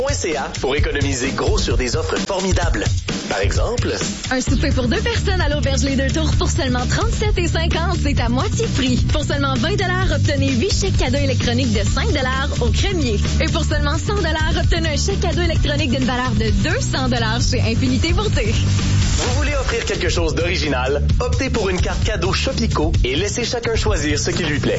pour économiser gros sur des offres formidables. Par exemple, un souper pour 2 personnes à l'Auberge Les Deux Tours pour seulement 37,50 $, c'est à moitié prix. Pour seulement 20 $, obtenez 8 chèques cadeaux électroniques de 5 $ au Crémier. Et pour seulement 100 $, obtenez un chèque cadeau électronique d'une valeur de 200 $ chez Infinité Beauté. Vous voulez offrir quelque chose d'original? Optez pour une carte cadeau Shopico et laissez chacun choisir ce qui lui plaît.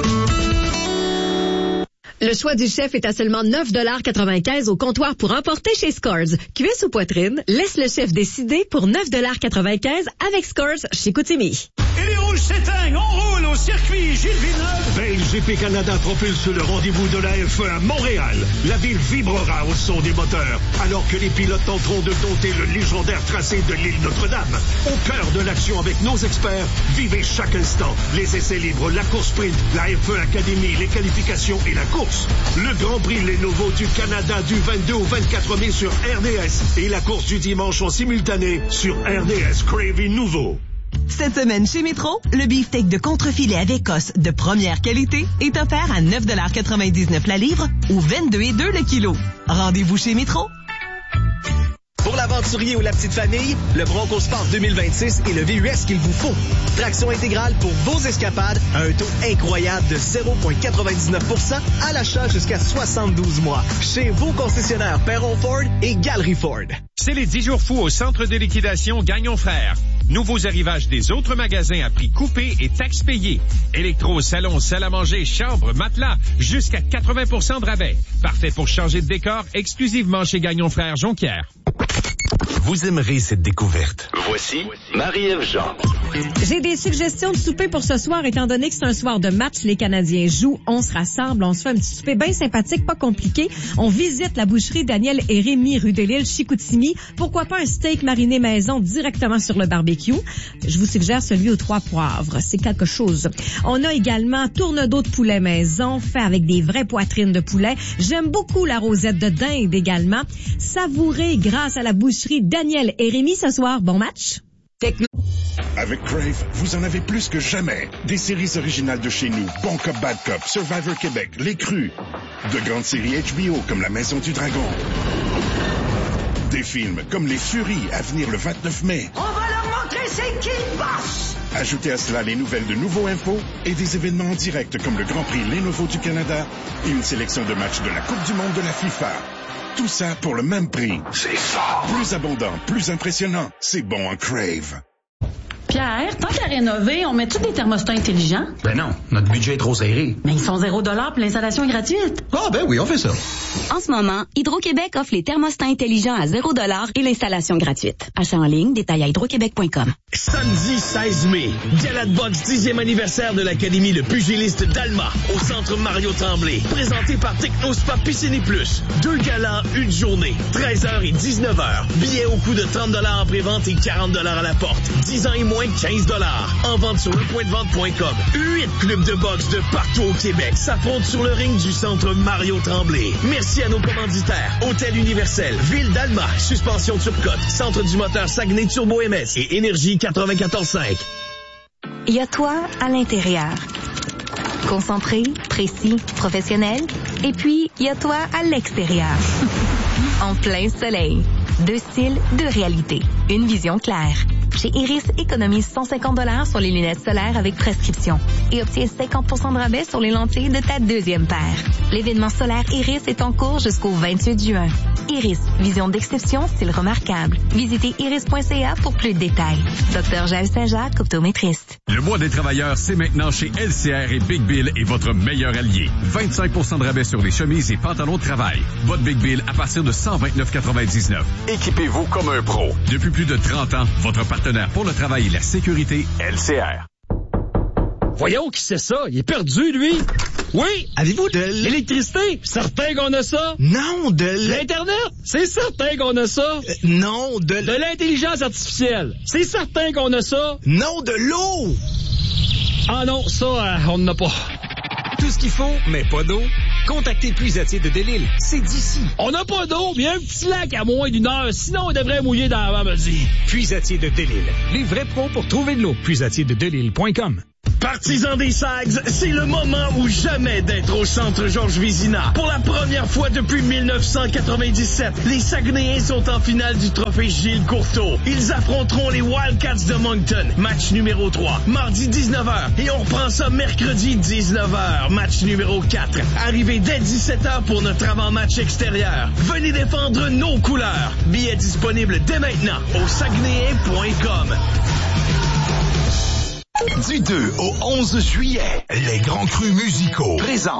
Le choix du chef est à seulement 9,95 $ au comptoir pour emporter chez Scores. Cuisse ou poitrine, laisse le chef décider pour 9,95 $ avec Scores chez Koutimi. Et les rouges s'éteignent, on roule au circuit Gilles Villeneuve. GP Canada propulse le rendez-vous de la F1 à Montréal. La ville vibrera au son des moteurs, alors que les pilotes tenteront de dompter le légendaire tracé de l'île Notre-Dame. Au cœur de l'action avec nos experts, vivez chaque instant. Les essais libres, la course sprint, la F1 Academy, les qualifications et la course. Le Grand Prix Lenovo du Canada du 22 au 24 mai sur RDS et la course du dimanche en simultané sur RDS Crave Nouveau. Cette semaine chez Métro, le beefsteak de contrefilet avec os de première qualité est offert à 9,99 $ la livre ou 22,2 $ le kilo. Rendez-vous chez Métro. Pour l'aventurier ou la petite famille, le Bronco Sport 2026 est le VUS qu'il vous faut. Traction intégrale pour vos escapades à un taux incroyable de 0,99% à l'achat jusqu'à 72 mois. Chez vos concessionnaires Perron Ford et Galerie Ford. C'est les 10 jours fous au centre de liquidation Gagnon Frères. Nouveaux arrivages des autres magasins à prix coupé et taxes payées. Électro, salon, salle à manger, chambre, matelas, jusqu'à 80% de rabais. Parfait pour changer de décor exclusivement chez Gagnon Frères Jonquière. Vous aimerez cette découverte. Voici Marie-Ève Jean. J'ai des suggestions de souper pour ce soir, étant donné que c'est un soir de match, les Canadiens jouent, on se rassemble, on se fait un petit souper bien sympathique, pas compliqué. On visite la boucherie Daniel et Rémy, rue de l'Île, Chicoutimi. Pourquoi pas un steak mariné maison directement sur le barbecue? Je vous suggère celui aux 3 poivres. C'est quelque chose. On a également tourne-dos de poulet maison, fait avec des vraies poitrines de poulet. J'aime beaucoup la rosette de dinde également. Savourée grâce à la boucherie Daniel et Rémy ce soir. Bon match! Avec Crave, vous en avez plus que jamais. Des séries originales de chez nous, Bon Cop, Bad Cop, Survivor Québec, Les Crus. De grandes séries HBO comme La Maison du Dragon. Des films comme Les Furies à venir le 29 mai. On va leur montrer c'est qui le boss. Ajoutez à cela les nouvelles de Nouveau Info et des événements en direct comme le Grand Prix Lenovo du Canada et une sélection de matchs de la Coupe du Monde de la FIFA. Tout ça pour le même prix. C'est fort. Plus abondant, plus impressionnant. C'est bon en Crave. Pierre, tant qu'à rénover, on met tous des thermostats intelligents? Ben non, notre budget est trop serré. Mais ils sont 0 $ puis l'installation est gratuite. Ah ben oui, on fait ça. En ce moment, Hydro-Québec offre les thermostats intelligents à 0 $ et l'installation gratuite. Achat en ligne, détail à hydroquebec.com. Samedi 16 mai, Gala de boxe 10e anniversaire de l'Académie Le Pugiliste d'Alma au Centre Mario Tremblay. Présenté par Technospa Piscine Plus. 2 galas, une journée, 13h et 19h. Billets au coût de 30 $ en prévente et 40 $ à la porte. 10 ans et moins, 15 $. En vente sur lepointdevente.com. 8 clubs de boxe de partout au Québec s'affrontent sur le ring du Centre Mario Tremblay. Merci à nos commanditaires. Hôtel Universel, Ville d'Alma, Suspension Turcotte, Centre du moteur Saguenay Turbo MS et Énergie 94.5. Il y a toi à l'intérieur. Concentré, précis, professionnel. Et puis, il y a toi à l'extérieur. En plein soleil. 2 styles, 2 réalités. Une vision claire. Chez Iris, économise 150 $ sur les lunettes solaires avec prescription et obtiens 50% de rabais sur les lentilles de ta deuxième paire. L'événement solaire Iris est en cours jusqu'au 28 juin. Iris, vision d'exception, style remarquable. Visitez iris.ca pour plus de détails. Dr Jaël Saint-Jacques, optométriste. Le mois des travailleurs, c'est maintenant chez LCR et Big Bill est votre meilleur allié. 25% de rabais sur les chemises et pantalons de travail. Votre Big Bill à partir de 129,99. Équipez-vous comme un pro. Depuis plus de 30 ans, votre partenaire pour le travail et la sécurité, LCR. Voyons qui c'est ça? Il est perdu, lui. Oui. Avez-vous de l'électricité? Certain qu'on a ça. Non, de l'Internet? C'est certain qu'on a ça. Non, de l'intelligence artificielle. C'est certain qu'on a ça. Non, de l'eau. Ah non, ça, on n'en a pas. Tout ce qu'il faut, mais pas d'eau? Contactez le puisatier de Delisle. C'est d'ici. On n'a pas d'eau, mais il y a un petit lac à moins d'1 heure. Sinon, on devrait mouiller dans la me dit. Puisatier de Delisle. Les vrais pros pour trouver de l'eau. Puisatierdedelisle.com. Partisans des Sags, c'est le moment ou jamais d'être au Centre Georges Vézina. Pour la première fois depuis 1997, les Saguenayens sont en finale du trophée Gilles Courteau. Ils affronteront les Wildcats de Moncton, match numéro 3, mardi 19h. Et on reprend ça mercredi 19h, match numéro 4. Arrivez dès 17h pour notre avant-match extérieur. Venez défendre nos couleurs. Billets disponibles dès maintenant au saguenayen.com. Du 2 au 11 juillet, les grands crus musicaux présentent